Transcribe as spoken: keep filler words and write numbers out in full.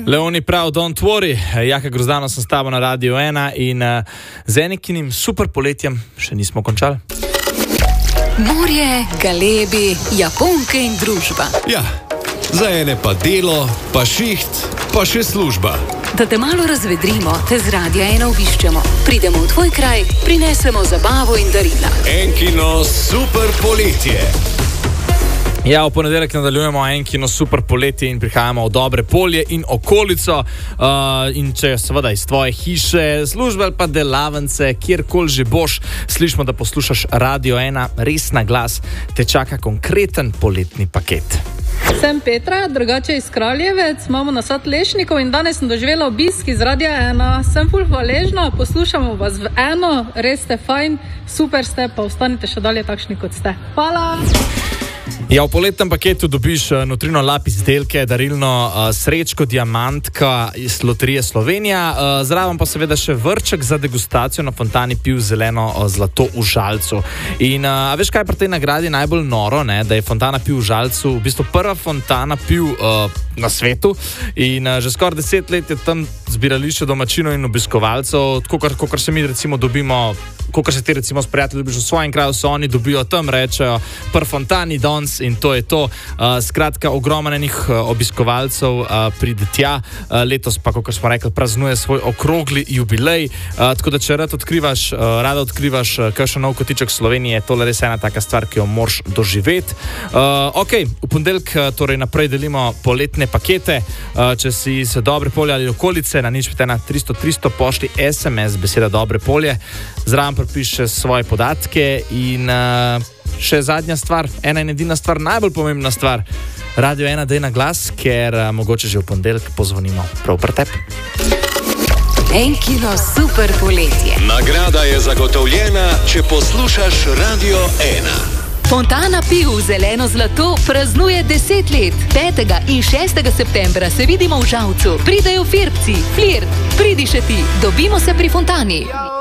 Leoni prav, don't worry. Jaka Grozdano sem s tabo na Radio ena in uh, z enikinim super poletjem še nismo končali. Morje, galebi, Japonke in družba. Ja, za ene pa delo, pa šiht, pa še služba. Da te malo razvedrimo, te z Radia ena obiščemo. Pridemo v tvoj kraj, prinesemo zabavo in darila. Enkino super poletje. Ja, v ponedeljek nadaljujemo Enkino super poletje in prihajamo v Dobre Polje in okolico. Uh, in če seveda iz tvoje hiše, službe ali pa delavnice, kjerkoli že boš, slišimo, da poslušaš Radio ena, res na glas, te čaka konkreten poletni paket. Sem Petra, drugače iz Kraljevec, imamo nasad lešnikov in danes sem doživela obisk iz Radia ena. Sem ful hvaležna, poslušamo vas v eno, res ste fajn, super ste, pa ostanite še dalje takšni, kot ste. Hvala! Ja, v poletnem paketu dobiš Nutrino Lab izdelke, darilno uh, srečko diamantka iz Loterije Slovenija, uh, zraven pa seveda še vrček za degustacijo na fontani piv zeleno uh, zlato v Žalcu. In uh, veš, kaj je pri tej nagradi najbolj noro, ne? Da je fontana piv v Žalcu v bistvu prva fontana piv uh, na svetu in uh, že skoraj deset let je tam zbirališče domačinov in obiskovalcev, tako kar se mi recimo dobimo, kot se ti recimo s prijatelji dobiš v svojem kraju, so oni dobijo tam, rečejo pr fontani dons in to je to. Uh, skratka, ogromno enih uh, obiskovalcev uh, pride tja. Uh, letos pa, kot smo rekli, praznuje svoj okrogli jubilej. Uh, tako da, če rad odkrivaš, uh, rada odkrivaš uh, kakšen nov kotiček Slovenije, je tole res ena taka stvar, ki jo moraš doživeti. Uh, ok, v ponedeljek uh, torej naprej delimo poletne pakete. Uh, če si iz Dobre Polje ali okolice, na nič pet ena tristo tristo pošli es em es beseda Dobre Polje. Zraven pripiše svoje podatke in uh, še zadnja stvar, ena in edina stvar, najbolj pomembna stvar. Radio ena dej na glas, ker uh, mogoče že v ponedeljek pozvonimo prav pri tebi. Enkino super poletje. Nagrada je zagotovljena, če poslušaš Radio ena. Fontana piv zeleno zlato praznuje deset let. petega in šestega septembra se vidimo v Žalcu. Pridejo Firbci, Flirt, pridi še ti, dobimo se pri fontani.